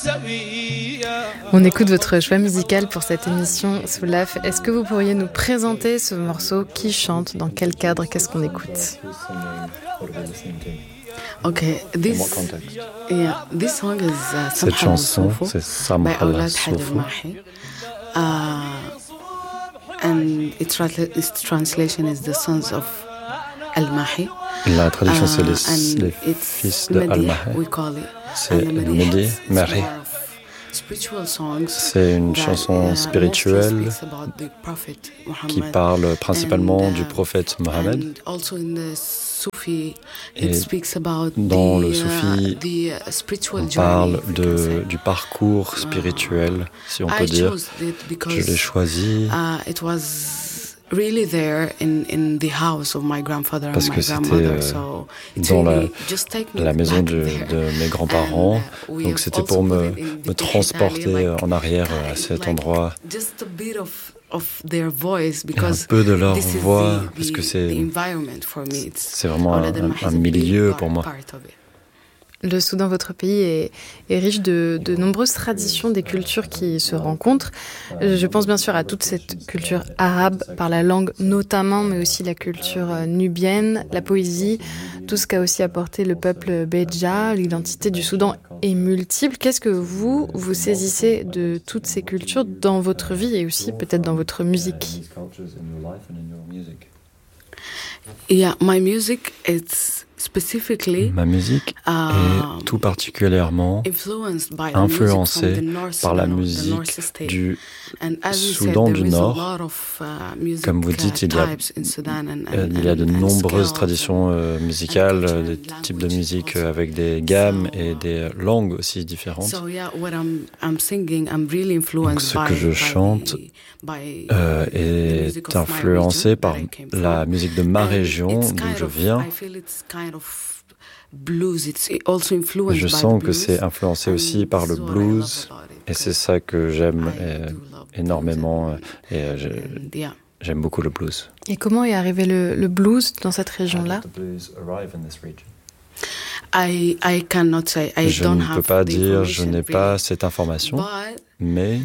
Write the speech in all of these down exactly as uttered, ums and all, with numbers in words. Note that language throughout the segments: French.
On écoute votre choix musical pour cette émission Soulaf. Est-ce que vous pourriez nous présenter ce morceau? Qui chante? Dans quel cadre? Qu'est-ce qu'on écoute? Okay, this, yeah, this song is uh, Cette chanson, c'est Samhala Soufou. Uh, and its, tra- its translation is the sons of Al-Mahi. La traduction, c'est les, Uh, les and fils de it's Madi, Al-Mahi. we call it. C'est And the Madi, Mehdi, it's- it's Mahi. more of spiritual songs C'est une that, chanson uh, spirituelle mostly speaks about the Prophet qui Muhammad. parle principalement And, uh, du prophète Mohammed. And also in the Sufi, Et it speaks about dans the, le Soufi, uh, the uh, spiritual on journey, parle we can de, say. du parcours spirituel, si on I peut dire. chose it because, Je l'ai choisi uh, it was really there in, in the house of my grandfather parce and my que c'était grandmother. euh, So it's dans la, really just take me la maison back de, there. de mes grands-parents. And, uh, we Donc have c'était also pour put me, it in the me transporter Tehali, like, en arrière à cet like endroit. Just a bit of, of their voice, Et un because peu de leur this is voix, the, parce the, que the c'est, environment for me. It's c'est vraiment un, Ouled El Mahi un is a big milieu part- pour moi. part of it. Le Soudan, votre pays, est, est riche de, de nombreuses traditions, des cultures qui se rencontrent. Je pense bien sûr à toute cette culture arabe, par la langue notamment, mais aussi la culture nubienne, la poésie, tout ce qu'a aussi apporté le peuple Beja. L'identité du Soudan est multiple. Qu'est-ce que vous, vous saisissez de toutes ces cultures dans votre vie et aussi peut-être dans votre musique? Yeah, my music is specifically Ma musique uh, est tout particulièrement influenced by the influencée music from the North par la Sudan, the musique North State. du And as you Soudan said, du there is a Nord. lot of, uh, music, Comme vous dites, il y a, types in Sudan and, euh, and, il y a de and- and nombreuses scales traditions euh, musicales, and euh, des culture and types de language musique also. euh, avec des gammes So, et des langues aussi différentes. So yeah, what I'm I'm singing, I'm really influenced Donc ce by, que je by chante the- by euh, the music est of my influencé region par that I came la from. musique de ma And région, it's d'où kind je of- viens. I feel it's kind of blues. It's also influenced Je by the sens que blues. c'est influencé And aussi par le this is what I blues, love about it, et c'est because ça que j'aime I euh, do love blues énormément, and- euh, et euh, je- and yeah. j'aime beaucoup le blues. Et comment est arrivé le, le blues dans cette région-là? I I cannot say. I Je don't ne have peux pas the dire, je information n'ai pas really. cette information, But mais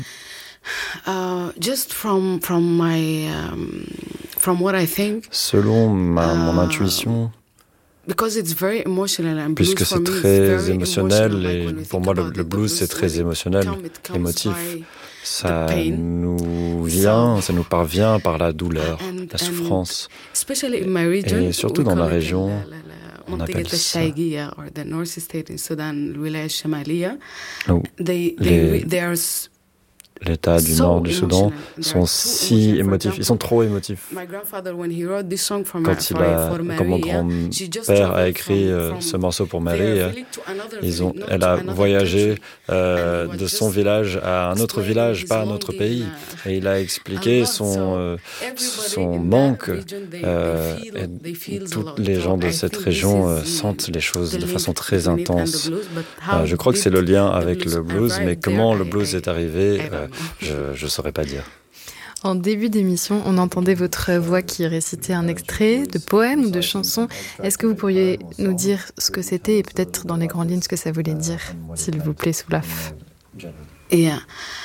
uh, just from from my um, from what I think, selon ma, mon Euh, intuition, because it's very emotional and blues puisque for c'est me is très very émotionnel, emotional, like et when we pour think moi le, about le it, the blues c'est when très it émotionnel, come, it comes émotif. by Ça the pain. nous vient, ça nous parvient par la douleur, And- la and souffrance. especially in my region, Et surtout we dans ma call it région, la- la- la- on منطقة appelle ça- الشايقية or the North State in Sudan, الولاية الشمالية. Où They, they, Les- they are s- l'état du so nord du Soudan emotional. They sont are too si emotional. For émotifs, ils sont example, trop émotifs. My grandfather, when he wrote this song for, Quand my, il for, a, for quand mon Maria, she just grand-père a traveled écrit from- euh, from ce morceau pour their Marie, village to another ils ont, village, not elle to a another voyagé country. euh, And he was de son just village à un autre explaining village, his pas un autre longing, pays, uh, et il a a expliqué lot. son, So euh, everybody son in that manque. region, they- they euh, feel- et they feel a tous lot. les So gens de I cette think this région is euh, the- sentent les choses the de link façon très between it and the intense. blues, but Euh, how je crois que c'est did le lien the avec blues le blues, mais arrive comment there, le I- blues I- est arrivé, I don't euh, know. je ne saurais pas dire. En début d'émission, on entendait votre voix qui récitait un extrait de poème ou de chanson. Est-ce que vous pourriez nous dire ce que c'était et peut-être dans les grandes lignes ce que ça voulait dire, s'il vous plaît, Soulaf? Yeah,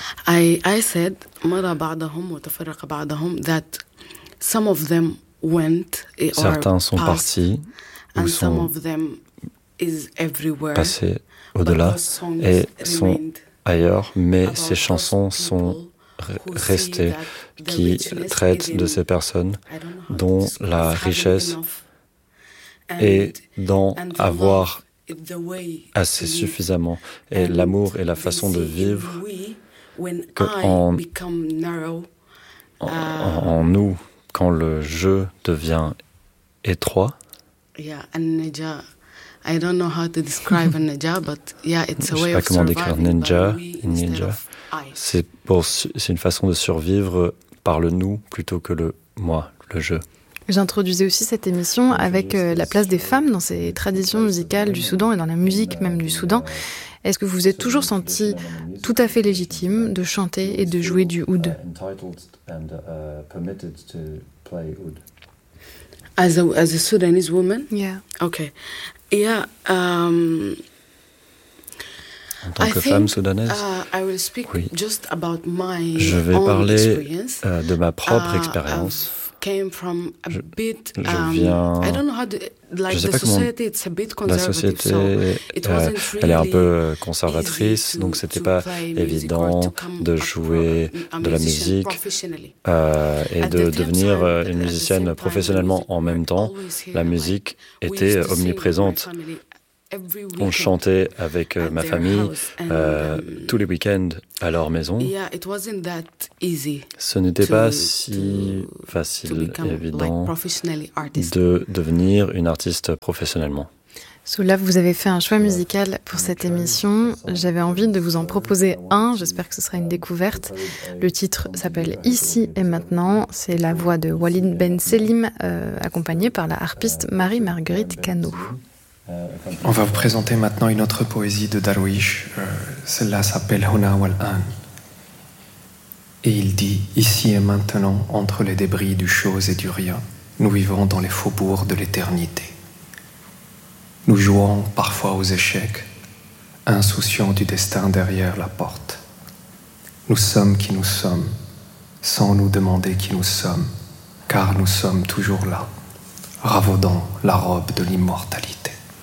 I I said مضى بعضهم وتفرق بعضهم that some of them went or Certains sont passed, partis ou and some sont of them is everywhere. passés but au-delà those songs et sont remained ailleurs, mais about ces those chansons people sont re- who see restées, that the qui richness traitent is de in- ces personnes I don't know how to dont describe, la having richesse enough. And- est dans and the avoir love is the way assez to live. suffisamment. Et And l'amour et la they façon de see in vivre we, when que I en- become narrow, en, uh, en- en nous, quand le jeu devient étroit. yeah, and Ninja, I don't know how to describe a Ninja, but yeah, it's a Je sais way pas of comment décrire surviving ninja, by we instead ninja. of I. C'est pour, su- c'est une façon de survivre par le nous plutôt que le moi, le je. J'introduisais aussi cette émission avec euh, la place des femmes dans ces traditions musicales du Soudan et dans la musique même du Soudan. Est-ce que vous vous êtes toujours senti tout à fait légitime de chanter et de jouer du oud? As a as a Sudanese woman, Yeah. okay, yeah. Um, en tant I que think, femme soudanaise? uh, I will speak Oui. just about my Je vais own parler experience. euh, de ma propre Uh, expérience. I've came from a Je, bit, je um, viens... I don't know how to, like Je sais the pas comment... society, it's a bit La conservative, société, so it euh, wasn't elle est un really peu conservatrice, easy donc to- c'était to pas play music or évident to come de up jouer a- a de la musician musique professionally. euh, et At de the same devenir time- euh, at une the same musicienne time, the professionnellement music en were même temps. always here, La like, musique we était used to sing with my omniprésente. family every On weekend chantait avec euh, at ma their famille house, and, euh, um, tous les week-ends à leur maison. Yeah, it wasn't that easy Ce n'était to- pas si to- to facile become et like évident professionally artist. de devenir une artiste professionnellement. Soula, vous avez fait un choix musical pour cette émission. J'avais envie de vous en proposer un. J'espère que ce sera une découverte. Le titre s'appelle Ici et maintenant. C'est la voix de Walid Ben Selim, euh, accompagnée par la harpiste Marie-Marguerite Cano. On va vous présenter maintenant une autre poésie de Darwish. Euh, celle-là s'appelle Huna wal An. Et il dit, ici et maintenant, entre les débris du chose et du rien, nous vivons dans les faubourgs de l'éternité. Nous jouons parfois aux échecs, insouciants du destin derrière la porte. Nous sommes qui nous sommes, sans nous demander qui nous sommes, car nous sommes toujours là, ravaudant la robe de l'immortalité.